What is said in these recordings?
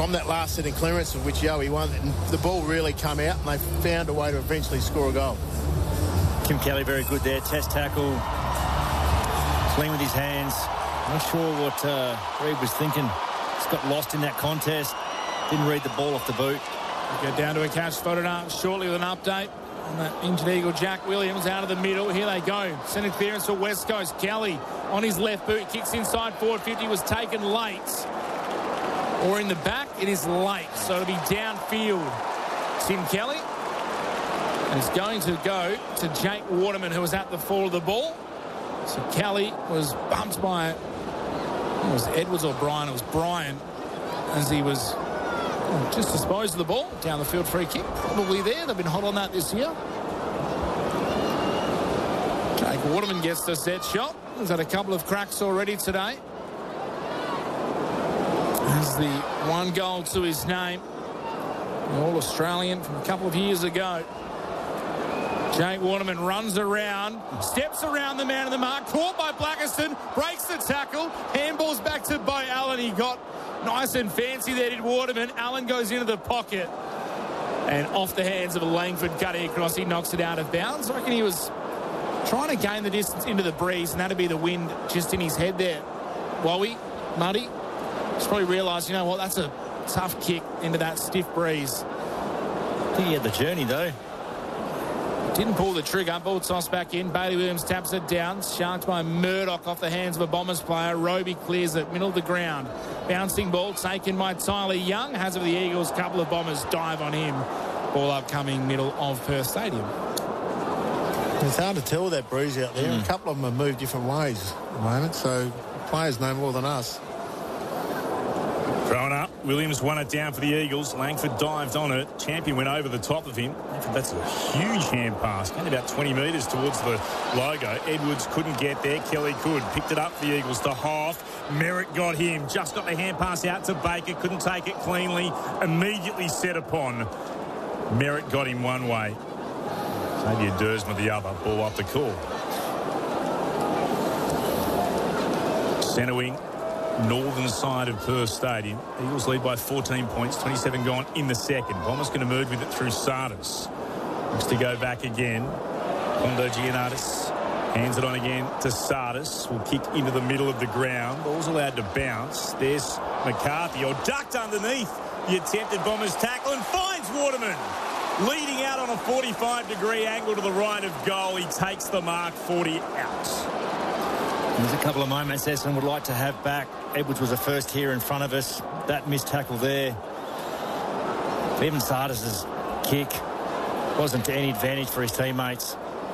from that last set of clearance of which Yowie won, and the ball really come out, and they found a way to eventually score a goal. Kim Kelly very good there. Test tackle. Clean with his hands. Not sure what Reid was thinking. He's got lost in that contest. Didn't read the ball off the boot. We go down to a catch photograph shortly with an update on that injured Eagle. Jack Williams out of the middle. Here they go. Centre clearance for West Coast. Kelly on his left boot. Kicks inside forward 50. Was taken late. Or in the back. It is late. So it'll be downfield. Tim Kelly. And it's going to go to Jake Waterman, who was at the fall of the ball. So Kelly was bumped by, it was Edwards or Brian. It was Brian as he was just disposed of the ball. Down the field free kick. Probably there. They've been hot on that this year. Jake Waterman gets the set shot. He's had a couple of cracks already today. There's the 1 goal to his name. The All-Australian from a couple of years ago. Jake Waterman runs around, steps around the man of the mark, caught by Blackiston, breaks the tackle, handballs back to Bo Allen. He got nice and fancy there, did Waterman. Allen goes into the pocket, and off the hands of a Langford cutting across, he knocks it out of bounds. I reckon he was trying to gain the distance into the breeze, and that'd be the wind just in his head there. Wowie, Muddy, just probably realised, you know what, that's a tough kick into that stiff breeze. I think he had the journey, though. Didn't pull the trigger. Ball tossed back in. Bailey Williams taps it down. Sharked by Murdoch off the hands of a Bombers player. Roby clears it. Middle of the ground. Bouncing ball taken by Tyler Young. Has of the Eagles. Couple of Bombers dive on him. Ball upcoming middle of Perth Stadium. It's hard to tell with that breeze out there. A couple of them have moved different ways at the moment, so players know more than us. Thrown up. Williams won it down for the Eagles. Langford dived on it. Champion went over the top of him. That's a huge hand pass. Only about 20 metres towards the logo. Edwards couldn't get there. Kelly could. Picked it up for the Eagles to Hoff. Merritt got him. Just got the hand pass out to Baker. Couldn't take it cleanly. Immediately set upon. Merritt got him one way. Xavier Dersma the other. Ball up the call. Centre wing. Northern side of Perth Stadium. Eagles lead by 14 points, 27 gone in the second. Bombers going to move with it through Sardis. Looks to go back again. Pondo Giannatis hands it on again to Sardis. Will kick into the middle of the ground. Ball's allowed to bounce. There's McCarthy, ducked underneath the attempted Bombers tackle and finds Waterman. Leading out on a 45-degree angle to the right of goal. He takes the mark, 40 out. There's a couple of moments Essendon would like to have back. Edwards was the first here in front of us. That missed tackle there. Even Sardis' kick wasn't to any advantage for his teammates.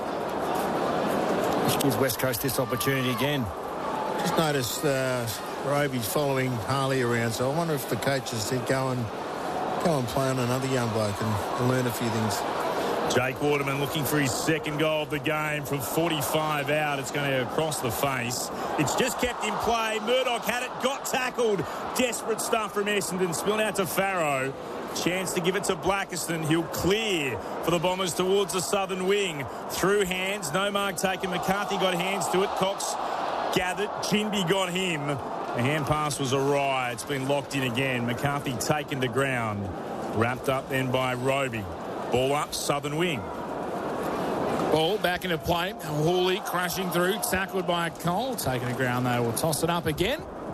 Which gives West Coast this opportunity again. Just noticed Roby's following Harley around, so I wonder if the coaches said go and play on another young bloke and learn a few things. Jake Waterman looking for his second goal of the game from 45 out. It's going to go across the face. It's just kept in play. Murdoch had it, got tackled. Desperate stuff from Essendon. Spilled out to Farrow. Chance to give it to Blackiston. He'll clear for the Bombers towards the southern wing. Through hands. No mark taken. McCarthy got hands to it. Cox gathered. Chinby got him. The hand pass was awry. It's been locked in again. McCarthy taken to ground. Wrapped up then by Roby. Ball up, southern wing. Ball back into play. Hawley crashing through, tackled by Cole. Taking the ground, though. We'll toss it up again.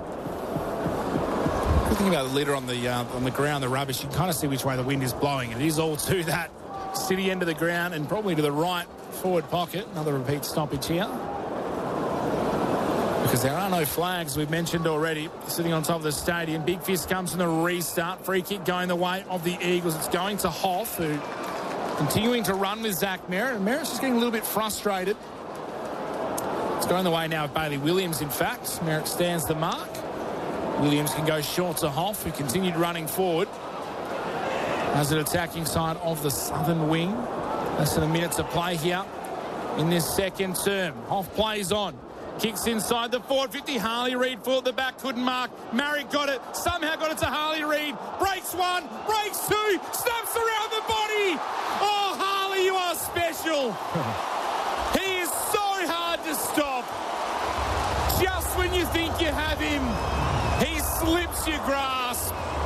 Good thing about the litter on the ground, the rubbish, you can kind of see which way the wind is blowing. It is all to that city end of the ground and probably to the right forward pocket. Another repeat stoppage here. Because there are no flags, we've mentioned already, sitting on top of the stadium. Big fist comes from the restart. Free kick going the way of the Eagles. It's going to Hoff, who continuing to run with Zach Merritt. And Merritt's just getting a little bit frustrated. It's going the way now of Bailey Williams, in fact. Merritt stands the mark. Williams can go short to Hoff, who continued running forward. As an attacking side of the southern wing. Less than a minute to play here in this second term. Hoff plays on. Kicks inside the forward 50. Harley Reid for the back. Couldn't mark. Marriott got it. Somehow got it to Harley Reid. Breaks one. Breaks two. Snaps around the body. Oh, Harley, you are special. He is so hard to stop. Just when you think you have him, he slips your grasp.